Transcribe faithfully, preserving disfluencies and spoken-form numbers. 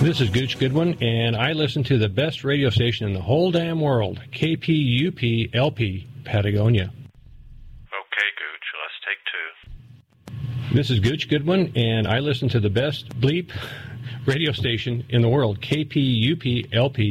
This is Gooch Goodwin, and I listen to the best radio station in the whole damn world, K P U P L P, Patagonia. Okay, Gooch, let's take two. This is Gooch Goodwin, and I listen to the best bleep radio station in the world, K P U P L P,